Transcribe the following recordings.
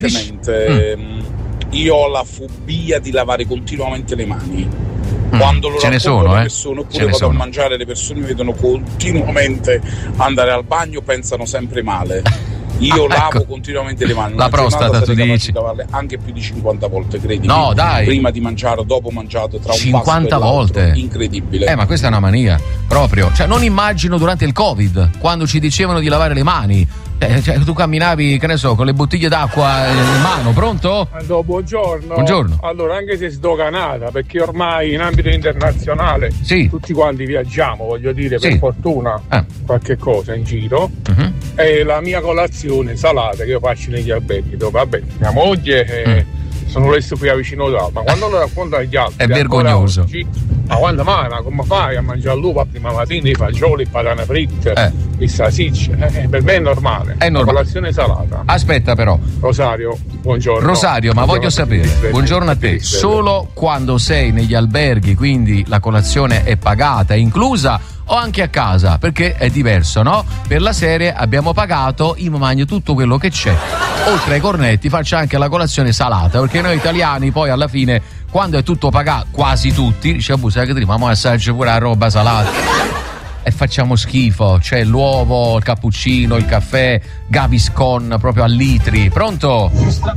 Io ho la fobia di lavare continuamente le mani. Quando lo racconto alle persone, oppure vado a mangiare, le persone mi vedono continuamente andare al bagno, pensano sempre male. Io lavo continuamente le mani. La prostata, tu dici? Lavarle anche più di 50 volte, credimi. No, dai. Prima di mangiare o dopo mangiato, tra un 50 pasto e volte. l'altro. Incredibile. Ma questa è una mania, proprio. Cioè, non immagino durante il Covid, quando ci dicevano di lavare le mani. Cioè, tu camminavi, che ne so, con le bottiglie d'acqua in mano, pronto? Allora, buongiorno. Buongiorno. Allora, anche se sdoganata, perché ormai in ambito internazionale tutti quanti viaggiamo, voglio dire, per fortuna qualche cosa in giro. E la mia colazione salata che io faccio negli alberghi, dove vabbè, mia moglie sono resto qui vicino là, ma quando lo racconto agli altri è vergognoso. Oggi, ma quando mai, ma come fai a mangiare l'uva prima mattina, i fagioli, patane fritte, il salsiccia? Per me è normale. È normale. Colazione salata. Aspetta però. Rosario, buongiorno. Rosario, ma voglio sapere, buongiorno a te, solo quando sei negli alberghi, quindi la colazione è pagata, è inclusa, o anche a casa? Perché è diverso, no? Per la serie abbiamo pagato, io mangio tutto quello che c'è. Oltre ai cornetti faccio anche la colazione salata, perché noi italiani poi alla fine, quando è tutto pagato, quasi tutti, dice sai che ma assaggia pure la roba salata. E facciamo schifo, c'è l'uovo, il cappuccino, il caffè, Gaviscon proprio a litri. Pronto?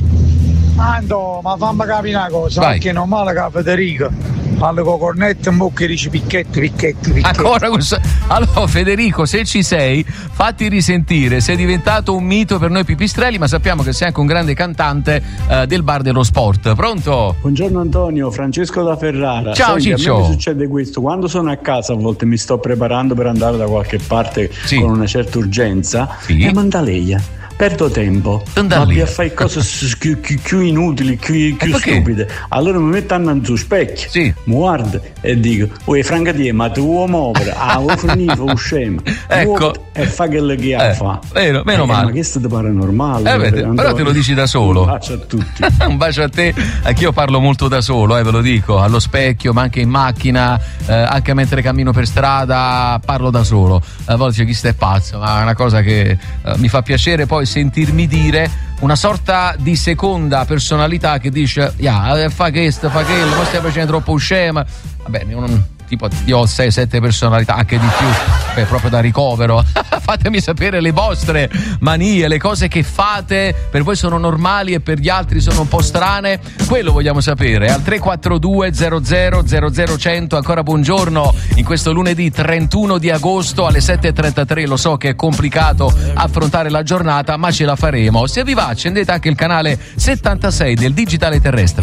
Ando, ma fammi capire una cosa, vai. Perché non male che Federico parla con cornetto in bocca e dice picchetti. Ancora allora Federico, se ci sei, fatti risentire, sei diventato un mito per noi pipistrelli, ma sappiamo che sei anche un grande cantante del bar dello sport. Pronto? Buongiorno Antonio, Francesco da Ferrara. Ciao. Senti, Ciccio. a me succede questo, quando sono a casa a volte mi sto preparando per andare da qualche parte con una certa urgenza e manda lei. Perdo tempo, ma a fare cose più inutili, più stupide. Allora mi metto annanzi su specchio, mi guardo e dico: uè, franca di ma tu vuoi muovere? Vuoi finire, vuoi scema? Ecco. E fa quello che fa. Vero, meno male. Ma questo ti pare normale? Però te lo dici da solo. Un bacio a tutti. Un bacio a te, anch'io parlo molto da solo, ve lo dico, allo specchio, ma anche in macchina, anche mentre cammino per strada, parlo da solo. A volte c'è chi sta è pazzo, ma è una cosa che mi fa piacere poi sentirmi dire, una sorta di seconda personalità che dice fa questo, fa quello, ma stai facendo troppo scema. Va bene, tipo io ho 6-7 personalità, anche di più, proprio da ricovero. Fatemi sapere le vostre manie, le cose che fate per voi sono normali e per gli altri sono un po' strane, quello vogliamo sapere. Al 342 00 100. Ancora buongiorno in questo lunedì 31 di agosto alle 7:33. Lo so che è complicato affrontare la giornata, ma ce la faremo. Se vi va accendete anche il canale 76 del Digitale Terrestre.